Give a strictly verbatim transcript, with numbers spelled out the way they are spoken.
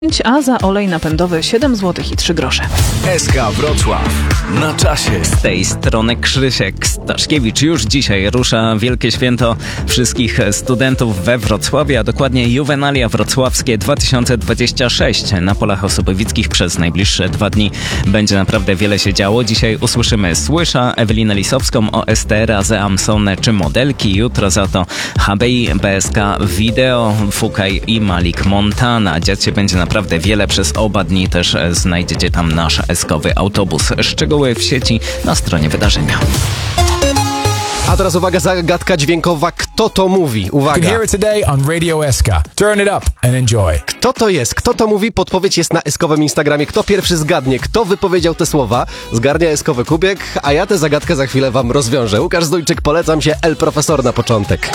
a za olej napędowy siedem złotych i trzy grosze. S K Wrocław. Na czasie. Z tej strony Krzysiek Staszkiewicz. Już dzisiaj rusza wielkie święto wszystkich studentów we Wrocławiu, a dokładnie Juwenalia Wrocławskie dwa tysiące dwadzieścia sześć. Na polach Osobowickich przez najbliższe dwa dni będzie naprawdę wiele się działo. Dzisiaj usłyszymy Słysza, Ewelinę Lisowską, O S T R, Zeamsone czy Modelki. Jutro za to H B I, B S K Video, Fukaj i Malik Montana. Dziać się będzie naprawdę wiele. Przez oba dni też znajdziecie tam nasz eskowy autobus. Szczegóły w sieci na stronie wydarzenia. A teraz uwaga, zagadka dźwiękowa. Kto to mówi? Uwaga. You can hear it today on Radio S K. Turn it up and enjoy. Kto to jest? Kto to mówi? Podpowiedź jest na eskowym Instagramie. Kto pierwszy zgadnie, kto wypowiedział te słowa, zgarnia eskowy kubiek, a ja tę zagadkę za chwilę wam rozwiążę. Łukasz Zdójczyk, polecam się, El Profesor na początek.